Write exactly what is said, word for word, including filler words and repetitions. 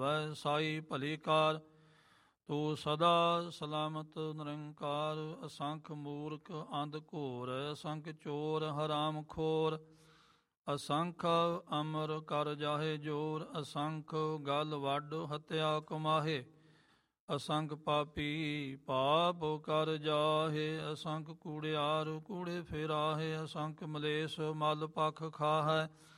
ਵੈ ਸਾਈ ਭਲੀ ਕਾਰ। ਤੂੰ ਸਦਾ ਸਲਾਮਤ ਨਿਰੰਕਾਰ। ਅਸੰਖ ਮੂਰਖ ਅੰਧ ਘੋਰ, ਅਸੰਖ ਚੋਰ ਹਰਾਮ ਖੋਰ। ਅਸੰਖ ਅਮਰ ਕਰ ਜਾਹੇ ਜੋਰ, ਅਸੰਖ ਗਲ ਵੱਡ ਹੱਤਿਆ ਕਮਾਹੇ। ਅਸੰਖ ਪਾਪੀ ਪਾਪ ਕਰ ਜਾਹੇ, ਅਸੰਖ ਕੂੜਿਆਰ ਕੂੜੇ ਫੇਰਾਹੇ। ਅਸੰਖ ਮਲੇਸ਼ ਮਲ ਪਖ ਖਾਹੈ,